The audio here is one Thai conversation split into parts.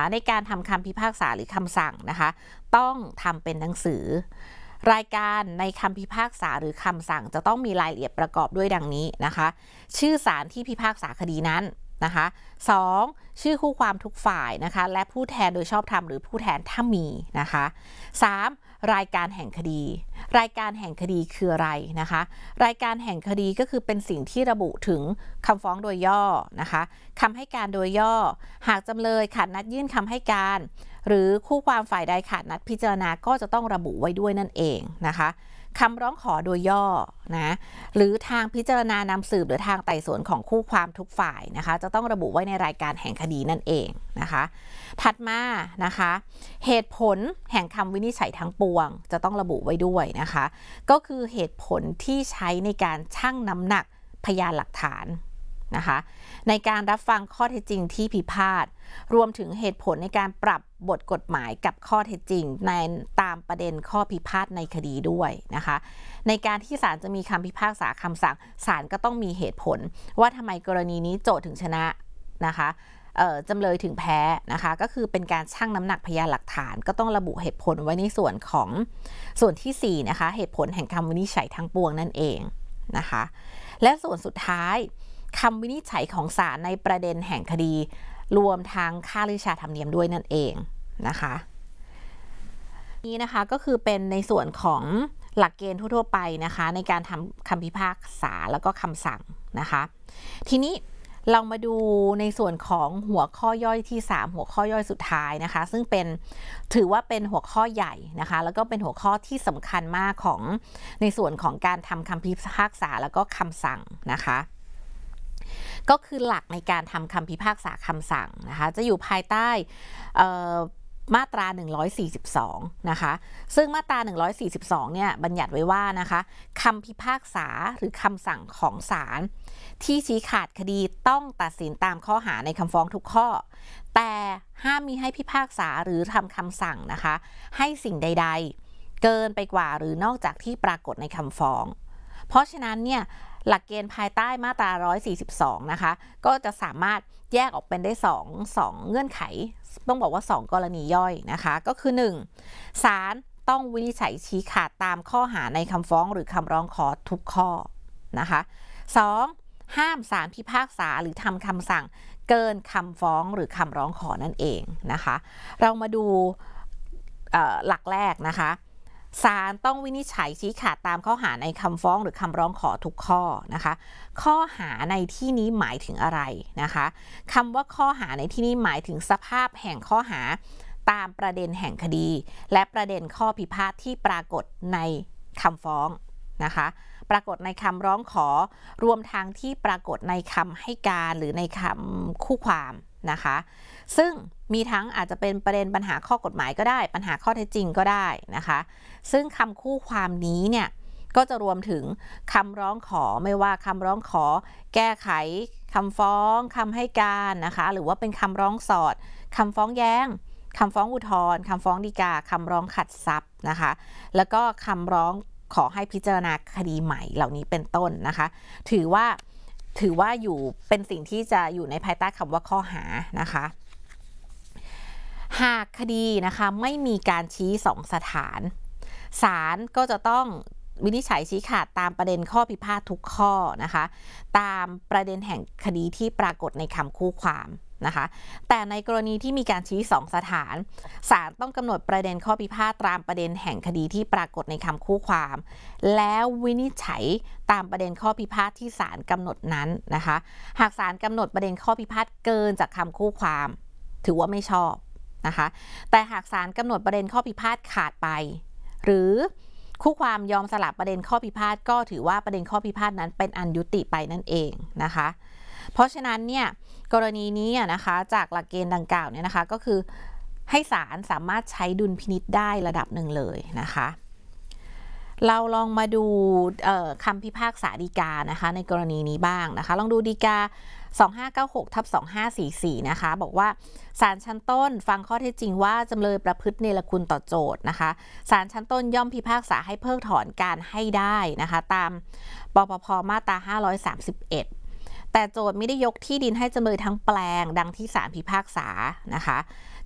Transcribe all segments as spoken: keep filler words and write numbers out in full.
นะคะในการทำคำพิพากษาหรือคำสั่งนะคะต้องทำเป็นหนังสือรายการในคำพิพากษาหรือคำสั่งจะต้องมีรายละเอียดประกอบด้วยดังนี้นะคะชื่อศาลที่พิพากษาคดีนั้นนะคะสองชื่อคู่ความทุกฝ่ายนะคะและผู้แทนโดยชอบธรรมหรือผู้แทนถ้ามีนะคะสามรายการแห่งคดีรายการแห่งคดีคืออะไรนะคะรายการแห่งคดีก็คือเป็นสิ่งที่ระบุถึงคำฟ้องโดยย่อนะคะคำให้การโดยย่อหากจำเลยขาดนัดยื่นคำให้การหรือคู่ความฝ่ายใดขาดนัดพิจารณาก็จะต้องระบุไว้ด้วยนั่นเองนะคะคำร้องขอโดยย่อนะหรือทางพิจารณานำสืบหรือทางไต่สวนของคู่ความทุกฝ่ายนะคะจะต้องระบุไว้ในรายการแห่งคดีนั่นเองนะคะถัดมานะคะเหตุผลแห่งคำวินิจฉัยทั้งปวงจะต้องระบุไว้ด้วยนะคะก็คือเหตุผลที่ใช้ในการชั่งน้ำหนักพยานหลักฐานนะคะในการรับฟังข้อเท็จจริงที่พิพาทรวมถึงเหตุผลในการปรับบทกฎหมายกับข้อเท็จจริงในตามประเด็นข้อพิพาทในคดีด้วยนะคะในการที่ศาลจะมีคำพิพากษาคำสั่งศาลก็ต้องมีเหตุผลว่าทำไมกรณีนี้โจทก์ถึงชนะนะคะจำเลยถึงแพ้นะคะก็คือเป็นการชั่งน้ำหนักพยานหลักฐานก็ต้องระบุเหตุผลไว้ในส่วนของส่วนที่สี่นะคะเหตุผลแห่งคำวินิจฉัยทั้งปวงนั่นเองนะคะและส่วนสุดท้ายคำวินิจฉัยของศาลในประเด็นแห่งคดีรวมทั้งค่าราชาธรรมเนียมด้วยนั่นเองนะคะนี้นะคะก็คือเป็นในส่วนของหลักเกณฑ์ทั่วๆไปนะคะในการทำคำพิพากษาแล้วก็คำสั่งนะคะทีนี้เรามาดูในส่วนของหัวข้อย่อยที่สามหัวข้อย่อยสุดท้ายนะคะซึ่งเป็นถือว่าเป็นหัวข้อใหญ่นะคะแล้วก็เป็นหัวข้อที่สำคัญมากของในส่วนของการทำคำพิพากษาแล้วก็คำสั่งนะคะก็คือหลักในการทำคำพิพากษาคำสั่งนะคะจะอยู่ภายใต้มาตราหนึ่งร้อยสี่สิบสองนะคะซึ่งมาตราหนึ่งร้อยสี่สิบสองเนี่ยบัญญัติไว้ว่านะคะคำพิพากษาหรือคำสั่งของศาลที่ชี้ขาดคดีต้องตัดสินตามข้อหาในคำฟ้องทุกข้อแต่ห้ามมีให้พิพากษาหรือทำคำสั่งนะคะให้สิ่งใดๆเกินไปกว่าหรือนอกจากที่ปรากฏในคำฟ้องเพราะฉะนั้นเนี่ยหลักเกณฑ์ภายใต้มาตราหนึ่งร้อยสี่สิบสองนะคะก็จะสามารถแยกออกเป็นได้สองสองเงื่อนไขต้องบอกว่าสองกรณีย่อยนะคะก็คือหนึ่งศาลต้องวินิจฉัยชี้ขาดตามข้อหาในคำฟ้องหรือคำร้องขอทุกข้อนะคะสองห้ามศาลพิพากษาหรือทำคำสั่งเกินคำฟ้องหรือคำร้องขอนั่นเองนะคะเรามาดูหลักแรกนะคะศาลต้องวินิจฉัยชี้ขาดตามข้อหาในคำฟ้องหรือคำร้องขอทุกข้อนะคะข้อหาในที่นี้หมายถึงอะไรนะคะคำว่าข้อหาในที่นี้หมายถึงสภาพแห่งข้อหาตามประเด็นแห่งคดีและประเด็นข้อพิพาทที่ปรากฏในคำฟ้องนะคะปรากฏในคำร้องขอรวมทั้งที่ปรากฏในคำให้การหรือในคำคู่ความนะคะซึ่งมีทั้งอาจจะเป็นประเด็นปัญหาข้อกฎหมายก็ได้ปัญหาข้อเท็จจริงก็ได้นะคะซึ่งคำคู่ความนี้เนี่ยก็จะรวมถึงคำร้องขอไม่ว่าคำร้องขอแก้ไขคำฟ้องคำให้การนะคะหรือว่าเป็นคำร้องสอดคำฟ้องแย้งคำฟ้องอุทธรณ์คำฟ้องฎีกาคำร้องขัดทรัพย์นะคะแล้วก็คำร้องขอให้พิจารณาคดีใหม่เหล่านี้เป็นต้นนะคะถือว่าถือว่าอยู่เป็นสิ่งที่จะอยู่ในภายใต้คำว่าข้อหานะคะหากคดีนะคะไม่มีการชี้สองสถานศาลก็จะต้องวินิจฉัยชี้ขาดตามประเด็นข้อพิพาททุกข้อนะคะตามประเด็นแห่งคดีที่ปรากฏในคำคู่ความนะคะแต่ในกรณีที่มีการชี้สองสถานศาลต้องกำหนดประเด็นข้อพิพาทตามประเด็นแห่งคดีที่ปรากฏในคำคู่ความแล้ววินิจฉัยตามประเด็นข้อพิพาทที่ศาลกำหนดนั้นนะคะหากศาลกำหนดประเด็นข้อพิพาทเกินจากคำคู่ความถือว่าไม่ชอบนะคะแต่หากศาลกำหนดประเด็นข้อพิพาทขาดไปหรือคู่ความยอมสลับประเด็นข้อพิพาทก็ถือว่าประเด็นข้อพิพาทนั้นเป็นอันยุติไปนั่นเองนะคะเพราะฉะนั้นเนี่ยกรณีนี้นะคะจากหลักเกณฑ์ดังกล่าวเนี่ยนะคะก็คือให้ศาลสามารถใช้ดุลพินิจได้ระดับหนึ่งเลยนะคะเราลองมาดูคำพิพากษาฎีกานะคะในกรณีนี้บ้างนะคะลองดูฎีกาสองห้าเก้าหกทับสองห้าสี่สี่นะคะบอกว่าศาลชั้นต้นฟังข้อเท็จจริงว่าจำเลยประพฤติเนรคุณต่อโจทก์นะคะศาลชั้นต้นย่อมพิพากษาให้เพิกถอนการให้ได้นะคะตามปปภมาตราห้าร้อยสามสิบเอ็ดแต่โจทก์ไม่ได้ยกที่ดินให้จำเลยทั้งแปลงดังที่ศาลพิพากษานะคะ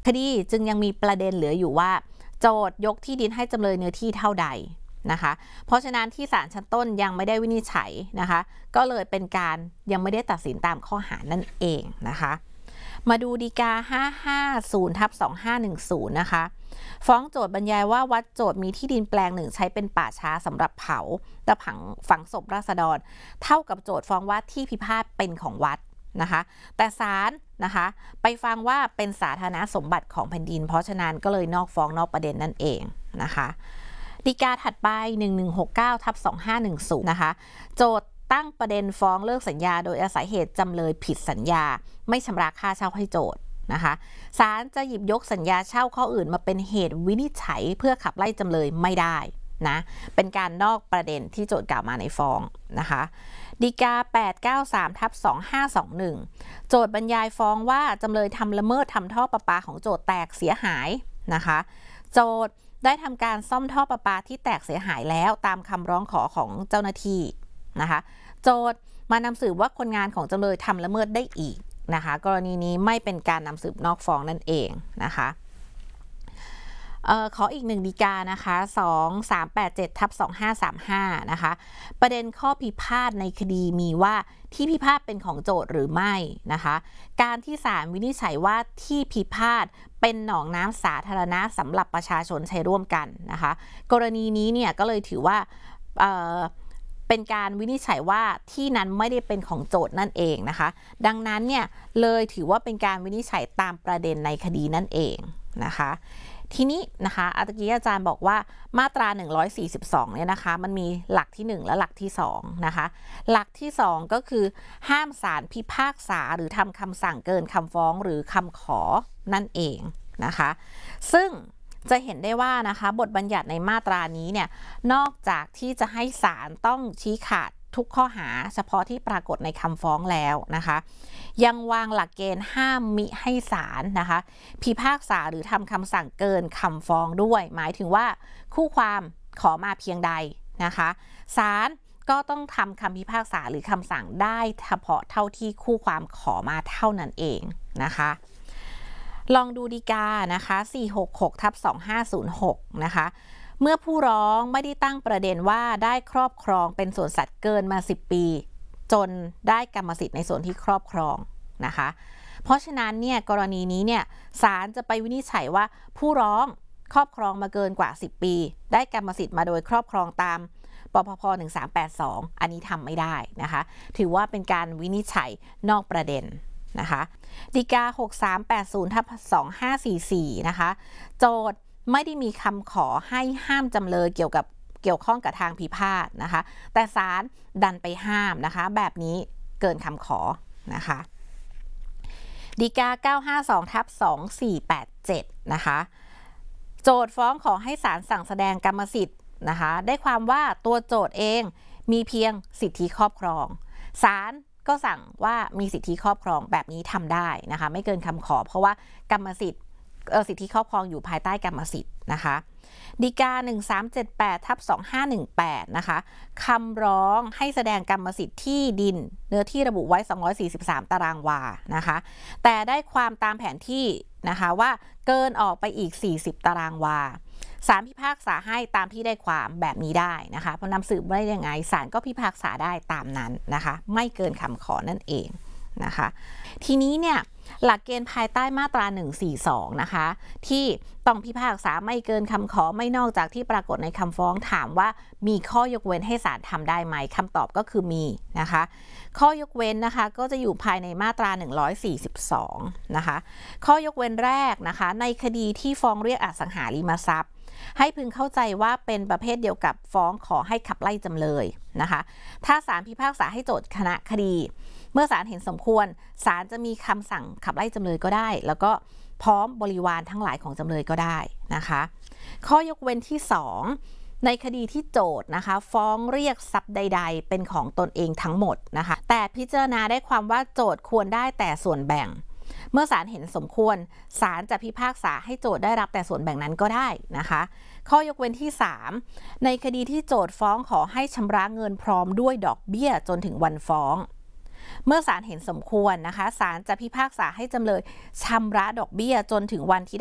คดีจึงยังมีประเด็นเหลืออยู่ว่าโจทย์ยกที่ดินให้จำเลยเนื้อที่เท่าใดนะคะเพราะฉะนั้นที่ศาลชั้นต้นยังไม่ได้วินิจฉัยนะคะก็เลยเป็นการยังไม่ได้ตัดสินตามข้อหานั่นเองนะคะมาดูฎีกา ห้าห้าศูนย์ ทับ สองห้าหนึ่งศูนย์ นะคะฟ้องโจทย์บรรยายว่าวัดโจทย์มีที่ดินแปลงหนึ่งใช้เป็นป่าช้าสำหรับเผาและฝังฝังศพราษฎรเท่ากับโจทย์ฟ้องว่าที่พิพาทเป็นของวัดนะคะแต่ศาลนะคะไปฟังว่าเป็นสาธารณสมบัติของแผ่นดินเพราะฉะนั้นก็เลยนอกฟ้องนอกประเด็นนั่นเองนะคะฎีกาถัดไป หนึ่งหนึ่งหกเก้า ทับ สองห้าหนึ่งศูนย์ นะคะโจทย์ตั้งประเด็นฟ้องเลิกสัญญาโดยอาศัยเหตุจำเลยผิดสัญญาไม่ชำระค่าเช่าให้โจทย์นะคะศาลจะหยิบยกสัญญาเช่าข้ออื่นมาเป็นเหตุวินิจฉัยเพื่อขับไล่จำเลยไม่ได้นะเป็นการนอกประเด็นที่โจทย์กล่าวมาในฟ้องนะคะฎีกา แปดเก้าสาม ทับ สองห้าสองหนึ่ง โจทย์บรรยายฟ้องว่าจำเลยทำละเมิดทำท่อประปาของโจทย์แตกเสียหายนะคะโจทย์ได้ทำการซ่อมท่อประปาที่แตกเสียหายแล้วตามคำร้องขอของเจ้าหน้าที่นะคะโจทย์มานำสืบว่าคนงานของจำเลยทำละเมิดได้อีกนะคะกรณีนี้ไม่เป็นการนำสืบนอกฟ้องนั่นเองนะคะเอ่อขออีกหนึ่งฎีกานะคะสองสามแปดเจ็ด ทับ สองห้าสามห้านะคะประเด็นข้อพิพาทในคดีมีว่าที่พิพาทเป็นของโจทย์หรือไม่นะคะการที่ศาลวินิจฉัยว่าที่พิพาทเป็นหนองน้ำสาธารณะสำหรับประชาชนใช้ร่วมกันนะคะกรณีนี้เนี่ยก็เลยถือว่าเอ่อเป็นการวินิจฉัยว่าที่นั้นไม่ได้เป็นของโจทย์นั่นเองนะคะดังนั้นเนี่ยเลยถือว่าเป็นการวินิจฉัยตามประเด็นในคดีนั่นเองนะคะทีนี้นะคะอาตะกี้อาจารย์บอกว่ามาตราหนึ่งร้อยสี่สิบสองเนี่ยนะคะมันมีหลักที่หนึ่งและหลักที่สองนะคะหลักที่สองก็คือห้ามศาลพิพากษาหรือทำคำสั่งเกินคำฟ้องหรือคำขอนั่นเองนะคะซึ่งจะเห็นได้ว่านะคะบทบัญญัติในมาตรานี้เนี่ยนอกจากที่จะให้ศาลต้องชี้ขาดทุกข้อหาเฉพาะที่ปรากฏในคำฟ้องแล้วนะคะยังวางหลักเกณฑ์ห้ามมิให้ศาลนะคะพิพากษาหรือทำคำสั่งเกินคำฟ้องด้วยหมายถึงว่าคู่ความขอมาเพียงใดนะคะศาลก็ต้องทำคำพิพากษาหรือคำสั่งได้เฉพาะเท่าที่คู่ความขอมาเท่านั้นเองนะคะลองดูฎีกานะคะสี่หกหก ทับ สองห้าศูนย์หกนะคะเมื่อผู้ร้องไม่ได้ตั้งประเด็นว่าได้ครอบครองเป็นสวนสัตว์เกินมาสิบปีจนได้กรรมสิทธิ์ในส่วนที่ครอบครองนะคะเพราะฉะนั้นเนี่ยกรณีนี้เนี่ยศาลจะไปวินิจฉัยว่าผู้ร้องครอบครองมาเกินกว่าสิบปีได้กรรมสิทธิ์มาโดยครอบครองตามปปพหนึ่งสามแปดสองอันนี้ทำไม่ได้นะคะถือว่าเป็นการวินิจฉัยนอกประเด็นนะคะฎีกาหกสามแปดศูนย์ ทับ สองห้าสี่สี่นะคะโจทย์ไม่ได้มีคำขอให้ห้ามจำเลยเกี่ยวกับเกี่ยวข้องกับทางพิพาทนะคะแต่ศาลดันไปห้ามนะคะแบบนี้เกินคำขอนะคะฎีกาเก้าห้าสอง ทับ สองสี่แปดเจ็ดนะคะโจทย์ฟ้องขอให้ศาลสั่งแสดงกรรมสิทธิ์นะคะได้ความว่าตัวโจทย์เองมีเพียงสิทธิครอบครองศาลก็สั่งว่ามีสิทธิครอบครองแบบนี้ทำได้นะคะไม่เกินคำขอเพราะว่ากรรมสิทธิ์สิทธิครอบครองอยู่ภายใต้กรรมสิทธิ์นะคะฎีกาหนึ่งสามเจ็ดแปด ทับ สองห้าหนึ่งแปดนะคะคำร้องให้แสดงกรรมสิทธิ์ที่ดินเนื้อที่ระบุไว้สองร้อยสี่สิบสามตารางวานะคะแต่ได้ความตามแผนที่นะคะว่าเกินออกไปอีกสี่สิบตารางวาศาลพิพากษาให้ตามที่ได้ความแบบนี้ได้นะคะพอนำสืบได้ยังไงศาลก็พิพากษาได้ตามนั้นนะคะไม่เกินคำขอนั่นเองนะคะทีนี้เนี่ยหลักเกณฑ์ภายใต้มาตราหนึ่งสี่สองนะคะที่ต้องพิพากษาไม่เกินคำขอไม่นอกจากที่ปรากฏในคำฟ้องถามว่ามีข้อยกเว้นให้ศาลทำได้ไหมคำตอบก็คือมีนะคะข้อยกเว้นนะคะก็จะอยู่ภายในมาตราหนึ่งร้อยสี่สิบสองนะคะข้อยกเว้นแรกนะคะในคดีที่ฟ้องเรียกอสังหาริมทรัพย์ให้พึงเข้าใจว่าเป็นประเภทเดียวกับฟ้องขอให้ขับไล่จำเลยนะคะถ้าศาลพิพากษาให้โจทก์คณะคดีเมื่อศาลเห็นสมควรศาลจะมีคำสั่งขับไล่จำเลยก็ได้แล้วก็พร้อมบริวารทั้งหลายของจำเลยก็ได้นะคะข้อยกเว้นที่สองในคดีที่โจทก์นะคะฟ้องเรียกทรัพย์ใดๆเป็นของตนเองทั้งหมดนะคะแต่พิจารณาได้ความว่าโจทก์ควรได้แต่ส่วนแบ่งเมื่อศาลเห็นสมควรศาลจะพิพากษาให้โจทก์ได้รับแต่ส่วนแบ่งนั้นก็ได้นะคะข้อยกเว้นที่สามในคดีที่โจทก์ฟ้องขอให้ชำระเงินพร้อมด้วยดอกเบี้ยจนถึงวันฟ้องเมื่อศาลเห็นสมควรนะคะศาลจะพิพากษาให้จำเลยชำระดอกเบี้ยจนถึงวันที่